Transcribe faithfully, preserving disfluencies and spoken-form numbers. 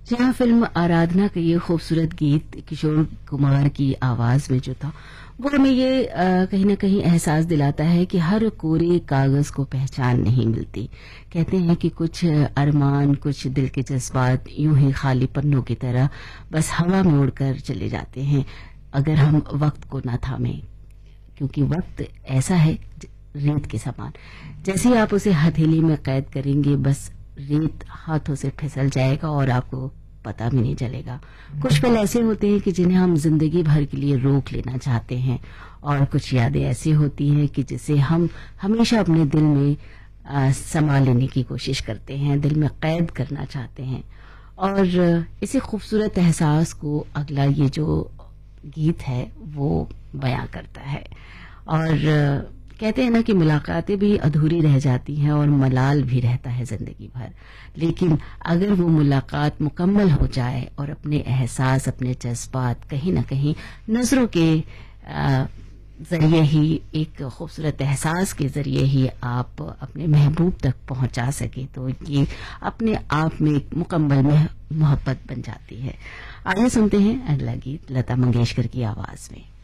जहाँ फिल्म आराधना का ये खूबसूरत गीत किशोर कुमार की आवाज में जो था वो हमें ये आ, कहीं ना कहीं एहसास दिलाता है कि हर कोरे कागज को पहचान नहीं मिलती। कहते हैं कि कुछ अरमान, कुछ दिल के जज्बात यूं ही खाली पन्नों की तरह बस हवा में उड़कर चले जाते हैं अगर हम वक्त को ना थामें, क्योंकि वक्त ऐसा है रेत के समान, जैसे ही आप उसे हथेली में कैद करेंगे बस रेत हाथों से फिसल जाएगा और आपको पता भी नहीं चलेगा। कुछ पल ऐसे होते हैं कि जिन्हें हम जिंदगी भर के लिए रोक लेना चाहते हैं और कुछ यादें ऐसी होती हैं कि जिसे हम हमेशा अपने दिल में समा लेने की कोशिश करते हैं, दिल में कैद करना चाहते हैं। और इसी खूबसूरत एहसास को अगला ये जो गीत है वो बयां करता है। और कहते हैं ना कि मुलाकातें भी अधूरी रह जाती हैं और मलाल भी रहता है जिंदगी भर, लेकिन अगर वो मुलाकात मुकम्मल हो जाए और अपने एहसास, अपने जज्बात कहीं ना कहीं नजरों के जरिए ही, एक खूबसूरत एहसास के जरिए ही आप अपने महबूब तक पहुंचा सके, तो ये अपने आप में एक मुकम्मल मोहब्बत बन जाती है। आइए सुनते हैं अगला गीत लता मंगेशकर की आवाज में।